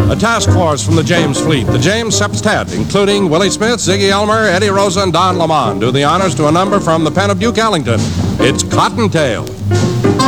A task force from the James fleet, the James Sextet, including Willie Smith, Ziggy Elmer, Eddie Rosa, and Don Lamont, do the honors to a number from the pen of Duke Ellington. It's Cottontail.